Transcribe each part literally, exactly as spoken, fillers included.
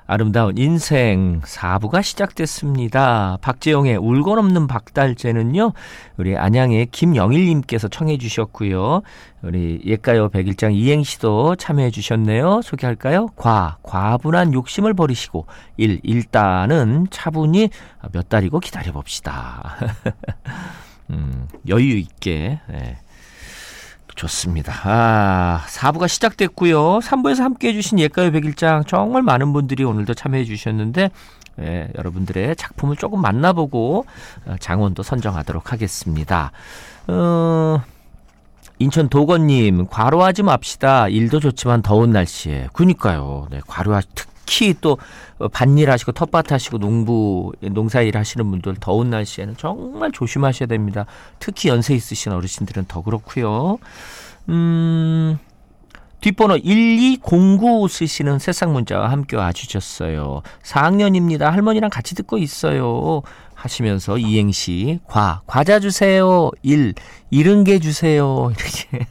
아름다운 인생 사 부가 시작됐습니다. 박재용의 울고 넘는 박달재는요, 우리 안양의 김영일님께서 청해 주셨고요. 우리 옛가요 백일장 이행시도 참여해 주셨네요. 소개할까요? 과, 과분한 욕심을 버리시고. 일, 일단은 차분히 몇 달이고 기다려봅시다. 음, 여유 있게. 네. 좋습니다. 아, 사 부가 시작됐고요. 삼 부에서 함께해 주신 옛가요 백일장 정말 많은 분들이 오늘도 참여해 주셨는데, 예, 여러분들의 작품을 조금 만나보고 장원도 선정하도록 하겠습니다. 어, 인천 도건님, 과로하지 맙시다. 일도 좋지만 더운 날씨에. 그러니까요. 네, 과로하시 특히 또 밭일 하시고 텃밭 하시고 농부 농사일 하시는 분들 더운 날씨에는 정말 조심하셔야 됩니다. 특히 연세 있으신 어르신들은 더 그렇고요. 음, 뒷번호 일이공구 쓰시는 새싹 문자와 함께 와주셨어요. 사 학년입니다. 할머니랑 같이 듣고 있어요. 하시면서 이행시 과, 과자 주세요. 일, 이른 게 주세요. 이렇게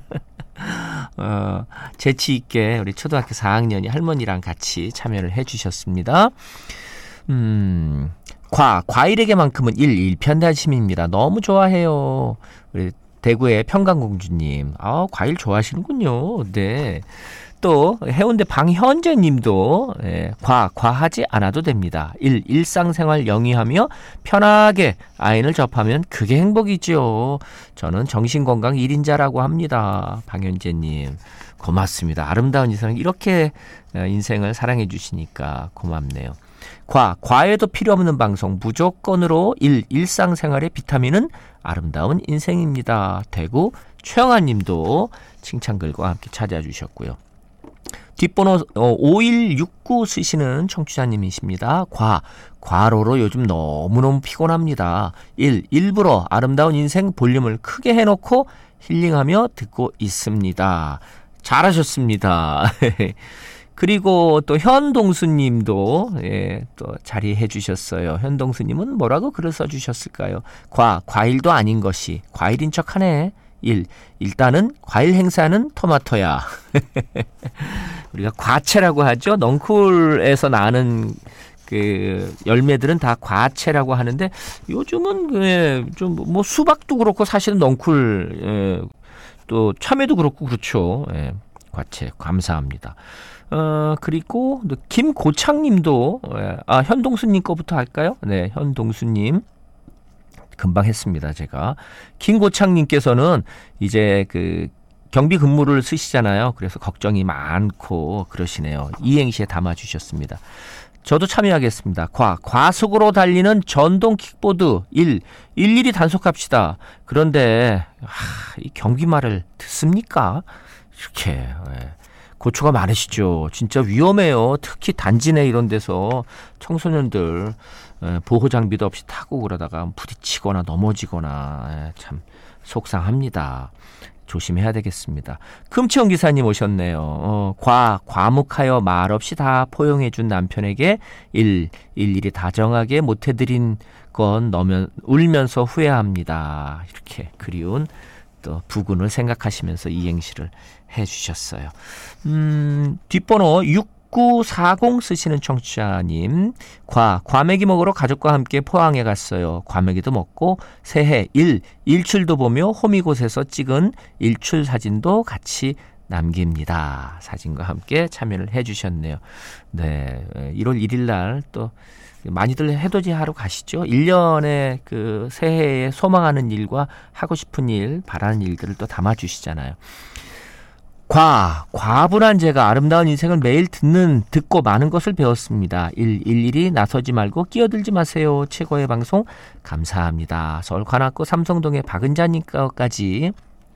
어, 재치 있게 우리 초등학교 사 학년이 할머니랑 같이 참여를 해주셨습니다. 음, 과, 과일에게만큼은 일, 일편단심입니다. 너무 좋아해요. 우리 대구의 평강공주님, 아, 과일 좋아하시는군요. 네. 또 해운대 방현재님도 예, 과, 과하지 않아도 됩니다. 일, 일상생활 영위하며 편하게 아이를 접하면 그게 행복이죠. 저는 정신건강 일 인자라고 합니다. 방현재님, 고맙습니다. 아름다운 인생, 이렇게 인생을 사랑해 주시니까 고맙네요. 과, 과에도 필요 없는 방송 무조건으로 일, 일상생활의 비타민은 아름다운 인생입니다. 대구 최영아님도 칭찬글과 함께 찾아와 주셨고요. 뒷번호 오일육구 쓰시는 청취자님이십니다. 과, 과로로 요즘 너무너무 피곤합니다. 일, 일부러 아름다운 인생 볼륨을 크게 해놓고 힐링하며 듣고 있습니다. 잘하셨습니다. 그리고 또 현동수님도 예, 또 자리해 주셨어요. 현동수님은 뭐라고 글을 써주셨을까요? 과, 과일도 아닌 것이 과일인 척하네. 일, 일단은 과일 행사는 토마토야. 우리가 과채라고 하죠. 넝쿨에서 나는 그 열매들은 다 과채라고 하는데, 요즘은 그 좀 뭐 수박도 그렇고 사실은 넝쿨, 예, 또 참외도 그렇고 그렇죠. 예, 과채 감사합니다. 어, 그리고 김고창님도, 예, 아, 현동수님 거부터 할까요? 네, 현동수님. 금방 했습니다, 제가. 김고창님께서는 이제 그 경비 근무를 쓰시잖아요. 그래서 걱정이 많고 그러시네요. 이행시에 담아주셨습니다. 저도 참여하겠습니다. 과, 과속으로 달리는 전동 킥보드. 일, 일일이 단속합시다. 그런데 하, 이 경비말을 듣습니까? 이렇게 예. 고초가 많으시죠. 진짜 위험해요. 특히 단지 내 이런 데서 청소년들 보호 장비도 없이 타고 그러다가 부딪히거나 넘어지거나 참 속상합니다. 조심해야 되겠습니다. 금치원 기사님 오셨네요. 어, 과, 과묵하여 말없이 다 포용해준 남편에게 일, 일일이 다정하게 못해드린 건 너면 울면서 후회합니다. 이렇게 그리운 또 부군을 생각하시면서 이행시를 해주셨어요. 음, 뒷번호 육구사공 쓰시는 청취자님, 과, 과메기 먹으러 가족과 함께 포항에 갔어요. 과메기도 먹고 새해 일, 일출도 보며 호미곶에서 찍은 일출 사진도 같이 남깁니다. 사진과 함께 참여를 해주셨네요. 네, 일월 일일 날 또 많이들 해돋이 하러 가시죠. 일 년에 그 새해에 소망하는 일과 하고 싶은 일, 바라는 일들을 또 담아주시잖아요. 과, 과분한 제가 아름다운 인생을 매일 듣는, 듣고 많은 것을 배웠습니다. 일, 일일이 나서지 말고 끼어들지 마세요. 최고의 방송 감사합니다. 서울 관악구 삼성동의 박은자님까지,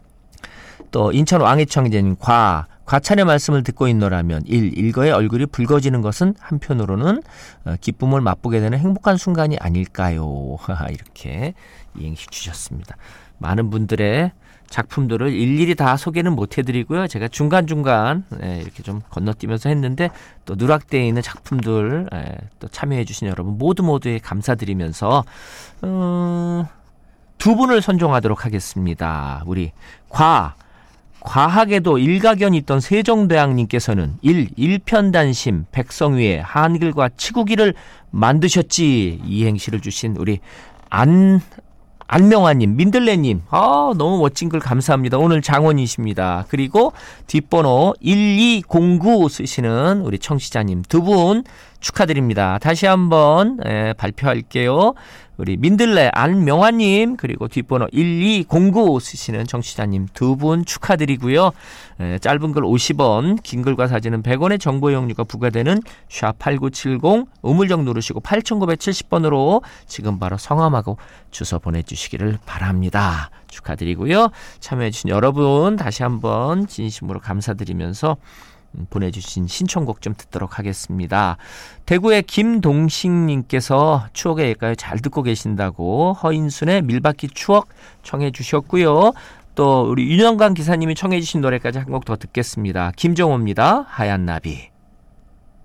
또 인천 왕이청제님, 과, 과찬의 말씀을 듣고 있노라면 일, 일거의 얼굴이 붉어지는 것은 한편으로는 기쁨을 맛보게 되는 행복한 순간이 아닐까요? 이렇게 이행시 주셨습니다. 많은 분들의 작품들을 일일이 다 소개는 못 해드리고요. 제가 중간중간 이렇게 좀 건너뛰면서 했는데, 또 누락되어 있는 작품들 또 참여해 주신 여러분 모두 모두에 감사드리면서 음, 두 분을 선정하도록 하겠습니다. 우리 과, 과학에도 일가견이 있던 세종대왕님께서는 일. 일편단심 백성위에 한글과 치국이를 만드셨지. 이행시를 주신 우리 안 안명환님, 민들레님, 아 너무 멋진 글 감사합니다. 오늘 장원이십니다. 그리고 뒷번호 일이공구 쓰시는 우리 청취자님 두 분 축하드립니다. 다시 한번 에, 발표할게요. 우리 민들레 안명환님 그리고 뒷번호 일이공구 쓰시는 청취자님 두 분 축하드리고요. 에, 짧은 글 오십 원, 긴 글과 사진은 백 원의 정보 이용료가 부과되는 샵 팔구칠공 우물정 누르시고 팔천구백칠십 번으로 지금 바로 성함하고 주소 보내주시기를 바랍니다. 축하드리고요. 참여해주신 여러분 다시 한번 진심으로 감사드리면서 보내주신 신청곡 좀 듣도록 하겠습니다. 대구의 김동식님께서 추억의 예가요 잘 듣고 계신다고 허인순의 밀바퀴 추억 청해 주셨고요. 또 우리 윤영강 기사님이 청해 주신 노래까지 한 곡 더 듣겠습니다. 김정호입니다. 하얀 나비.